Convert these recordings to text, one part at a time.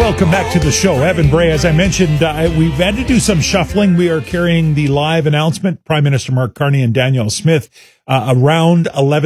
Welcome back to the show. Evan Bray, as I mentioned, we've had to do some shuffling. We are carrying the live announcement, Prime Minister Mark Carney and Danielle Smith, around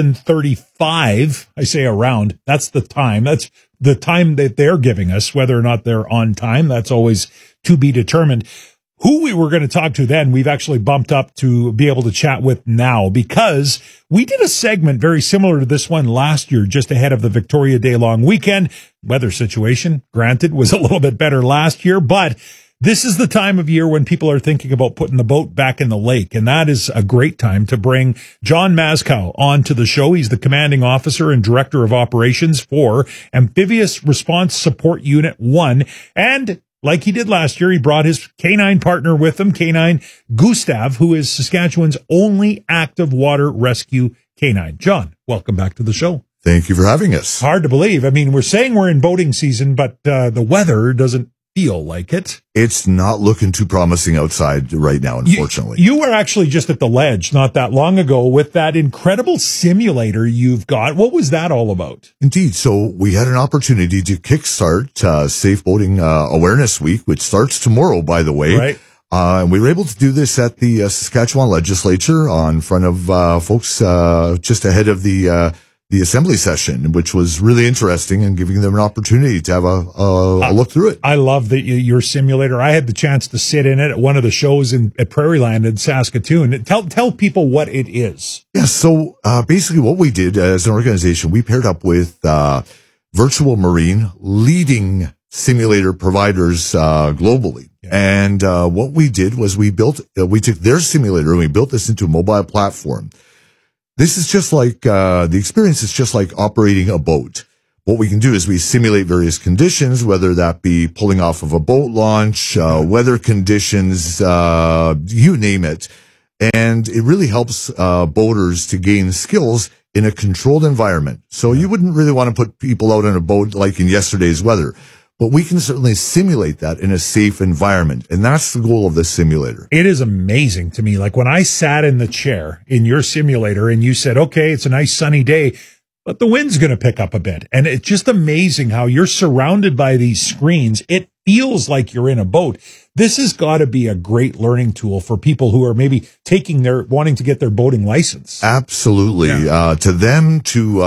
11:35. I say around. That's the time. That's the time that they're giving us. Whether or not they're on time, that's always to be determined. Who we were going to talk to then, we've actually bumped up to be able to chat with now, because we did a segment very similar to this one last year, just ahead of the Victoria Day long weekend. Weather situation, granted, was a little bit better last year, but this is the time of year when people are thinking about putting the boat back in the lake, and that is a great time to bring John Maskow onto the show. He's the commanding officer and director of operations for Amphibious Response Support Unit 1, and like he did last year, he brought his canine partner with him, Canine Gustav, who is Saskatchewan's only active water rescue canine. John, welcome back to the show. Thank you for having us. Hard to believe. I mean, we're saying we're in boating season, but the weather doesn't feel like it. It's not looking too promising outside right now, unfortunately. You were actually just at the Ledge not that long ago with that incredible simulator you've got. What was that all about? Indeed. So we had an opportunity to kickstart Safe Boating Awareness Week, which starts tomorrow, by the way. Right. And we were able to do this at the Saskatchewan Legislature in front of folks just ahead of the assembly session, which was really interesting and giving them an opportunity to have a look through it. I love your simulator. I had the chance to sit in it at one of the shows at Prairieland in Saskatoon. Tell people what it is. Yeah, so basically what we did as an organization, we paired up with Virtual Marine, leading simulator providers globally. Yeah. And what we did was we took their simulator and we built this into a mobile platform. This is just like, the experience is just like operating a boat. What we can do is we simulate various conditions, whether that be pulling off of a boat launch, weather conditions, you name it. And it really helps, boaters to gain skills in a controlled environment. So you wouldn't really want to put people out on a boat like in yesterday's weather. But we can certainly simulate that in a safe environment. And that's the goal of this simulator. It is amazing to me. Like when I sat in the chair in your simulator and you said, okay, it's a nice sunny day, but the wind's going to pick up a bit. And it's just amazing how you're surrounded by these screens. It feels like you're in a boat. This has got to be a great learning tool for people who are maybe wanting to get their boating license. Absolutely. Yeah. To them,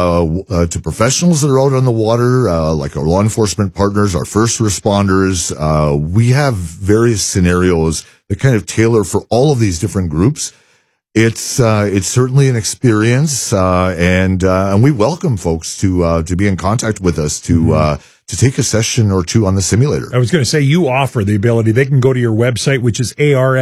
to professionals that are out on the water, like our law enforcement partners, our first responders, we have various scenarios that kind of tailor for all of these different groups. It's certainly an experience, and we welcome folks to be in contact with us to take a session or two on the simulator. I was going to say, you offer the ability. They can go to your website, which is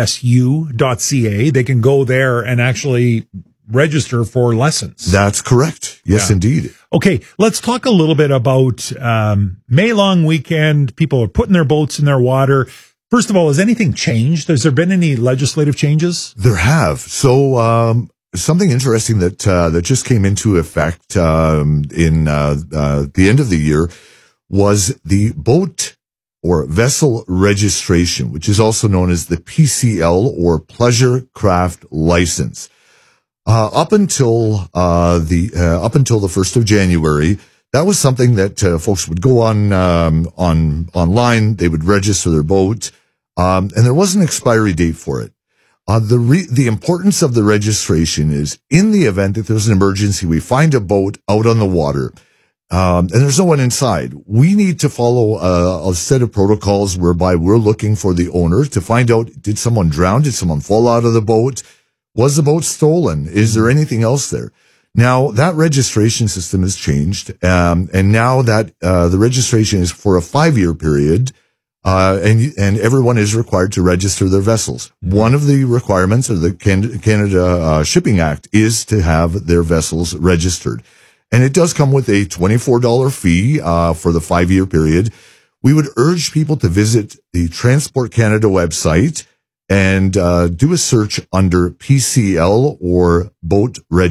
arsu.ca. They can go there and actually register for lessons. That's correct. Yes, indeed. Okay, let's talk a little bit about May long weekend. People are putting their boats in their water. First of all, has anything changed? Has there been any legislative changes? There have. So, something interesting that just came into effect in the end of the year was the boat or vessel registration, which is also known as the PCL or Pleasure Craft License. Up until the 1st of January, that was something that folks would go on online. They would register their boat, and there was an expiry date for it. The importance of the registration is in the event that there's an emergency, we find a boat out on the water, and there's no one inside. We need to follow a set of protocols whereby we're looking for the owner to find out, did someone drown? Did someone fall out of the boat? Was the boat stolen? Is there anything else there? Now, that registration system has changed, and now that the registration is for a 5-year period, and everyone is required to register their vessels. One of the requirements of the Canada Shipping Act is to have their vessels registered. And it does come with a $24 fee for the 5-year period. We would urge people to visit the Transport Canada website and do a search under PCL or boat registration.